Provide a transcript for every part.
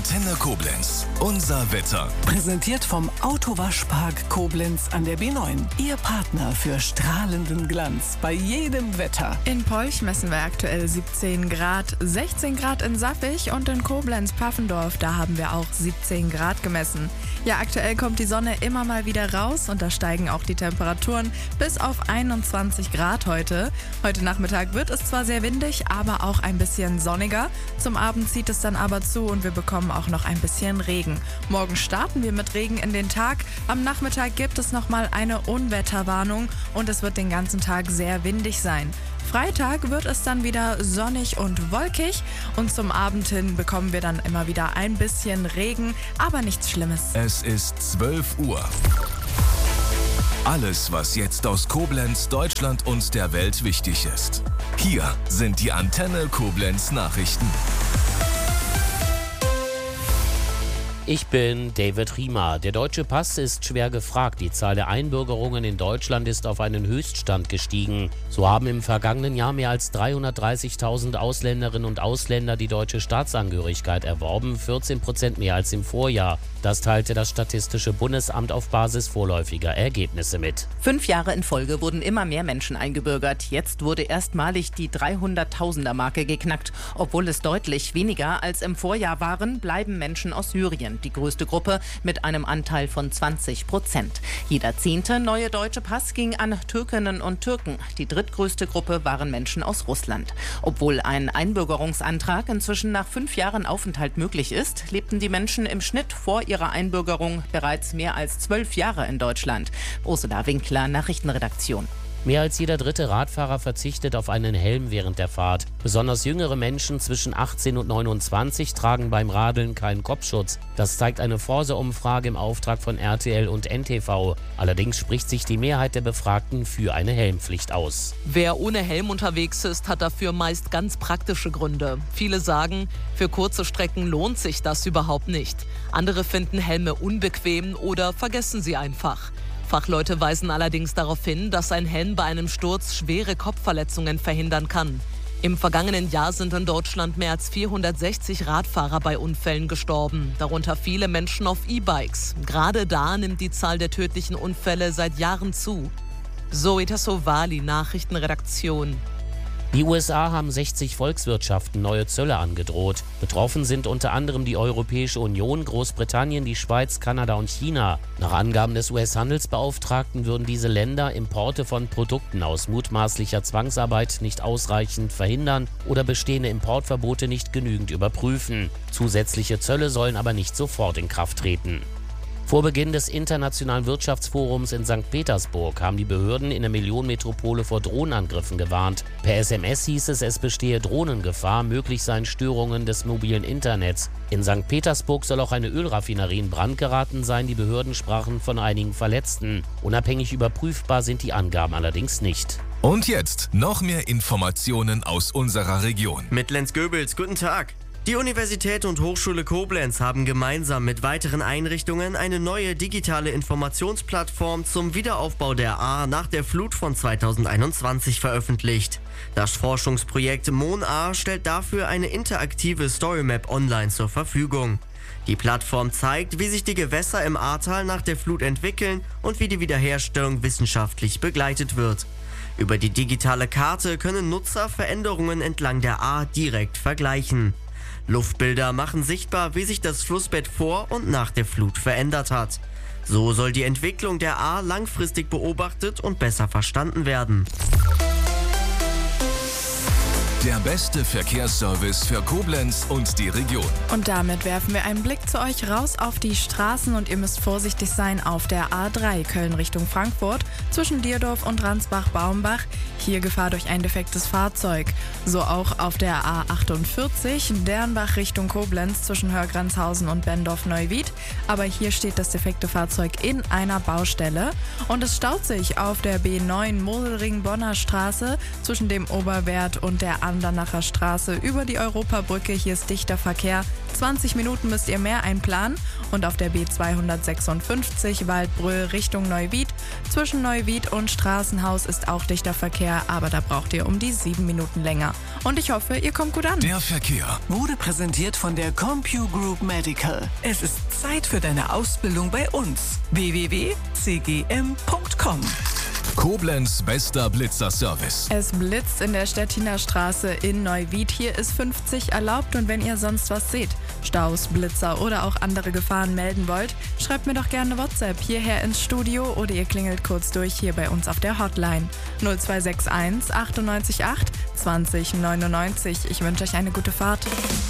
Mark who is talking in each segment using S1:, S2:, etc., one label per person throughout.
S1: Antenne Koblenz. Unser Wetter.
S2: Präsentiert vom Autowaschpark Koblenz an der B9. Ihr Partner für strahlenden Glanz bei jedem Wetter.
S3: In Polch messen wir aktuell 17 Grad, 16 Grad in Sappich und in Koblenz-Paffendorf, da haben wir auch 17 Grad gemessen. Ja, aktuell kommt die Sonne immer mal wieder raus und da steigen auch die Temperaturen bis auf 21 Grad heute. Heute Nachmittag wird es zwar sehr windig, aber auch ein bisschen sonniger. Zum Abend zieht es dann aber zu und wir bekommen auch noch ein bisschen Regen. Morgen starten wir mit Regen in den Tag. Am Nachmittag gibt es nochmal eine Unwetterwarnung und es wird den ganzen Tag sehr windig sein. Freitag wird es dann wieder sonnig und wolkig und zum Abend hin bekommen wir dann immer wieder ein bisschen Regen, aber nichts Schlimmes.
S1: Es ist 12 Uhr. Alles, was jetzt aus Koblenz, Deutschland und der Welt wichtig ist. Hier sind die Antenne Koblenz Nachrichten.
S4: Ich bin David Riemer. Der deutsche Pass ist schwer gefragt. Die Zahl der Einbürgerungen in Deutschland ist auf einen Höchststand gestiegen. So haben im vergangenen Jahr mehr als 330.000 Ausländerinnen und Ausländer die deutsche Staatsangehörigkeit erworben, 14% mehr als im Vorjahr. Das teilte das Statistische Bundesamt auf Basis vorläufiger Ergebnisse mit.
S5: 5 Jahre in Folge wurden immer mehr Menschen eingebürgert. Jetzt wurde erstmalig die 300.000er-Marke geknackt. Obwohl es deutlich weniger als im Vorjahr waren, bleiben Menschen aus Syrien die größte Gruppe mit einem Anteil von 20%. Jeder 10. neue deutsche Pass ging an Türkinnen und Türken. Die drittgrößte Gruppe waren Menschen aus Russland. Obwohl ein Einbürgerungsantrag inzwischen nach 5 Jahren Aufenthalt möglich ist, lebten die Menschen im Schnitt vor ihrer Einbürgerung bereits mehr als 12 Jahre in Deutschland. Ursula Winkler, Nachrichtenredaktion.
S4: Mehr als jeder dritte Radfahrer verzichtet auf einen Helm während der Fahrt. Besonders jüngere Menschen zwischen 18 und 29 tragen beim Radeln keinen Kopfschutz. Das zeigt eine Forsa-Umfrage im Auftrag von RTL und NTV. Allerdings spricht sich die Mehrheit der Befragten für eine Helmpflicht aus.
S6: Wer ohne Helm unterwegs ist, hat dafür meist ganz praktische Gründe. Viele sagen, für kurze Strecken lohnt sich das überhaupt nicht. Andere finden Helme unbequem oder vergessen sie einfach. Fachleute weisen allerdings darauf hin, dass ein Helm bei einem Sturz schwere Kopfverletzungen verhindern kann. Im vergangenen Jahr sind in Deutschland mehr als 460 Radfahrer bei Unfällen gestorben, darunter viele Menschen auf E-Bikes. Gerade da nimmt die Zahl der tödlichen Unfälle seit Jahren zu. Zoe Tassovali, Nachrichtenredaktion.
S4: Die USA haben 60 Volkswirtschaften neue Zölle angedroht. Betroffen sind unter anderem die Europäische Union, Großbritannien, die Schweiz, Kanada und China. Nach Angaben des US-Handelsbeauftragten würden diese Länder Importe von Produkten aus mutmaßlicher Zwangsarbeit nicht ausreichend verhindern oder bestehende Importverbote nicht genügend überprüfen. Zusätzliche Zölle sollen aber nicht sofort in Kraft treten. Vor Beginn des Internationalen Wirtschaftsforums in St. Petersburg haben die Behörden in der Millionenmetropole vor Drohnenangriffen gewarnt. Per SMS hieß es, es bestehe Drohnengefahr, möglich seien Störungen des mobilen Internets. In St. Petersburg soll auch eine Ölraffinerie in Brand geraten sein. Die Behörden sprachen von einigen Verletzten. Unabhängig überprüfbar sind die Angaben allerdings nicht.
S1: Und jetzt noch mehr Informationen aus unserer Region.
S7: Mit Lenz Goebels, guten Tag. Die Universität und Hochschule Koblenz haben gemeinsam mit weiteren Einrichtungen eine neue digitale Informationsplattform zum Wiederaufbau der Ahr nach der Flut von 2021 veröffentlicht. Das Forschungsprojekt MonAhr stellt dafür eine interaktive Storymap online zur Verfügung. Die Plattform zeigt, wie sich die Gewässer im Ahrtal nach der Flut entwickeln und wie die Wiederherstellung wissenschaftlich begleitet wird. Über die digitale Karte können Nutzer Veränderungen entlang der Ahr direkt vergleichen. Luftbilder machen sichtbar, wie sich das Flussbett vor und nach der Flut verändert hat. So soll die Entwicklung der Ahr langfristig beobachtet und besser verstanden werden.
S1: Der beste Verkehrsservice für Koblenz und die Region.
S3: Und damit werfen wir einen Blick zu euch raus auf die Straßen und ihr müsst vorsichtig sein auf der A3 Köln Richtung Frankfurt zwischen Dierdorf und Ransbach-Baumbach. Hier Gefahr durch ein defektes Fahrzeug. So auch auf der A48 Dernbach Richtung Koblenz zwischen Hörgrenzhausen und Bendorf-Neuwied. Aber hier steht das defekte Fahrzeug in einer Baustelle. Und es staut sich auf der B9 Moselring-Bonner Straße zwischen dem Oberwert und der Andernacher Straße über die Europabrücke. Hier ist dichter Verkehr. 20 Minuten müsst ihr mehr einplanen. Und auf der B256 Waldbröl Richtung Neuwied. Zwischen Neuwied und Straßenhaus ist auch dichter Verkehr, aber da braucht ihr um die 7 Minuten länger. Und ich hoffe, ihr kommt gut an.
S1: Der Verkehr
S2: Wurde präsentiert von der CompuGroup Medical. Es ist Zeit für deine Ausbildung bei uns. www.cgm.com.
S1: Koblenz bester Blitzerservice.
S3: Es blitzt in der Stettiner Straße in Neuwied. Hier ist 50 erlaubt und wenn ihr sonst was seht, Staus, Blitzer oder auch andere Gefahren melden wollt, schreibt mir doch gerne WhatsApp hierher ins Studio oder ihr klingelt kurz durch hier bei uns auf der Hotline 0261 98 8 20 99. Ich wünsche euch eine gute Fahrt.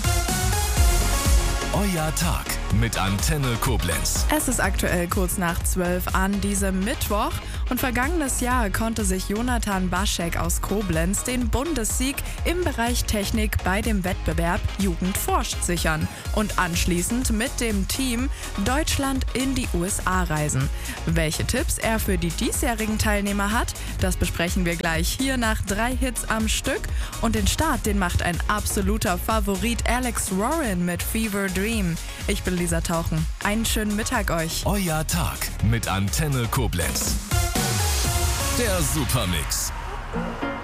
S1: Euer Tag mit Antenne Koblenz.
S3: Es ist aktuell kurz nach 12 an diesem Mittwoch und vergangenes Jahr konnte sich Jonathan Baschek aus Koblenz den Bundessieg im Bereich Technik bei dem Wettbewerb Jugend forscht sichern und anschließend mit dem Team Deutschland in die USA reisen. Welche Tipps er für die diesjährigen Teilnehmer hat, das besprechen wir gleich hier nach 3 Hits am Stück und den Start, den macht ein absoluter Favorit Alex Warren mit Fever Dream. Ich bin Lisa Tauchen. Einen schönen Mittag euch.
S1: Euer Tag mit Antenne Koblenz. Der Supermix.